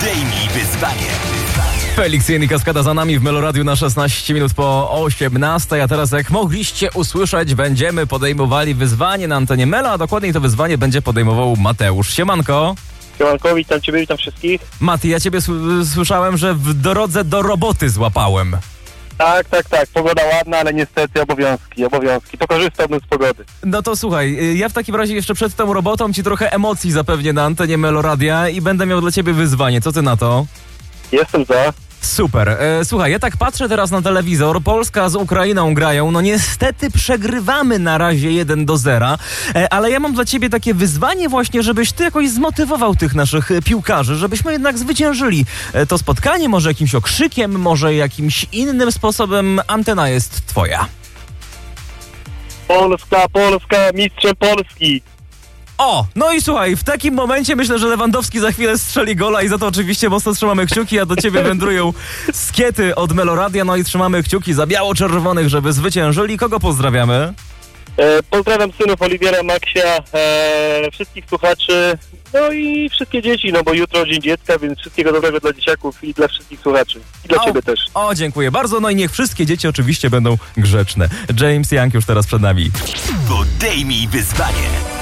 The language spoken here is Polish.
Podejmij wyzwanie. Felix i Kaskada za nami w Meloradiu na 16 minut po 18. A teraz, jak mogliście usłyszeć, będziemy podejmowali wyzwanie na antenie Mela, a dokładniej to wyzwanie będzie podejmował Mateusz. Siemanko. Siemanko, witam Ciebie, witam wszystkich. Mati, ja Ciebie słyszałem, że w drodze do roboty złapałem. Tak. Pogoda ładna, ale niestety obowiązki. Pokorzystałbym z pogody. No to słuchaj, ja w takim razie jeszcze przed tą robotą Ci trochę emocji zapewnię na antenie Meloradia i będę miał dla Ciebie wyzwanie. Co Ty na to? Jestem za. Super. Słuchaj, ja tak patrzę teraz na telewizor. Polska z Ukrainą grają. No niestety przegrywamy na razie 1-0. Ale ja mam dla ciebie takie wyzwanie właśnie, żebyś ty jakoś zmotywował tych naszych piłkarzy, żebyśmy jednak zwyciężyli to spotkanie. Może jakimś okrzykiem, może jakimś innym sposobem. Antena jest twoja. Polska, mistrzem Polski. O, no i słuchaj, w takim momencie myślę, że Lewandowski za chwilę strzeli gola i za to oczywiście mocno trzymamy kciuki, a do ciebie wędrują skiety od Meloradia, no i trzymamy kciuki za biało-czerwonych, żeby zwyciężyli. Kogo pozdrawiamy? Pozdrawiam synów Oliwiera, Maksia, wszystkich słuchaczy, no i wszystkie dzieci, no bo jutro Dzień Dziecka, więc wszystkiego dobrego dla dzieciaków i dla wszystkich słuchaczy. I dla Ciebie też. O, dziękuję bardzo, no i niech wszystkie dzieci oczywiście będą grzeczne. James Young już teraz przed nami. Podejmij wyzwanie.